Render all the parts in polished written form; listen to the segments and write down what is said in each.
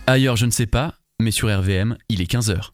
Ailleurs, je ne sais pas, mais sur RVM, il est 15h.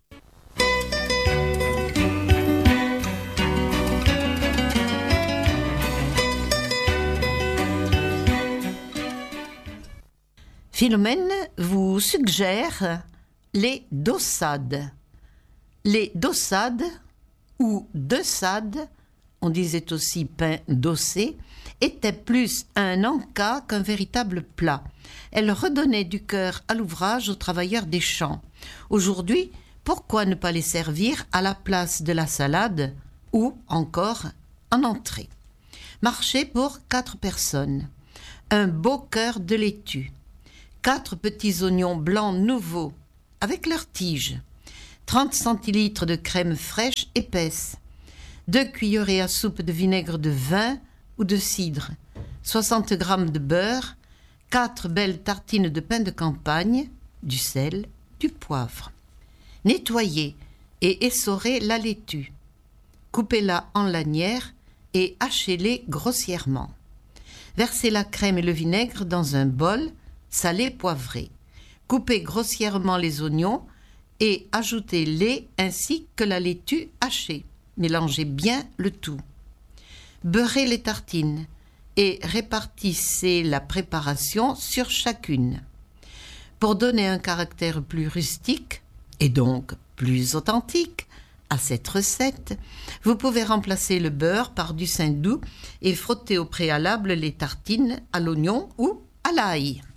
Philomène vous suggère les dossades. Les dossades, ou dessades, on disait aussi pain dossé, étaient plus un encas qu'un véritable plat. Elles redonnaient du cœur à l'ouvrage aux travailleurs des champs. Aujourd'hui, pourquoi ne pas les servir à la place de la salade ou encore en entrée? Marché pour 4 personnes. Un beau cœur de laitue. 4 petits oignons blancs nouveaux avec leurs tiges. 30 centilitres de crème fraîche épaisse. 2 cuillerées à soupe de vinaigre de vin ou de cidre. 60 g de beurre. 4 belles tartines de pain de campagne, du sel, du poivre. Nettoyez et essorez la laitue. Coupez-la en lanières et hachez-les grossièrement. Versez la crème et le vinaigre dans un bol, salé poivré. Coupez grossièrement les oignons et ajoutez-les ainsi que la laitue hachée. Mélangez bien le tout. Beurrez les tartines et répartissez la préparation sur chacune. Pour donner un caractère plus rustique, et donc plus authentique, à cette recette, vous pouvez remplacer le beurre par du saindoux et frotter au préalable les tartines à l'oignon ou à l'ail.